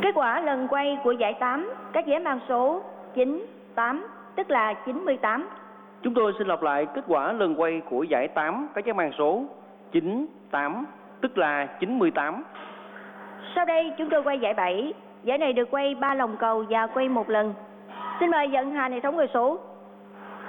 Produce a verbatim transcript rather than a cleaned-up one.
Kết quả lần quay của giải tám, các vé mang số chín, tám, tức là chín mươi tám. Chúng tôi xin lặp lại kết quả lần quay của giải tám, các vé mang số chín, tám, tức là chín mươi tám. Sau đây chúng tôi quay giải bảy. Giải này được quay ba lòng cầu và quay một lần. Xin mời vận hành hệ thống người số.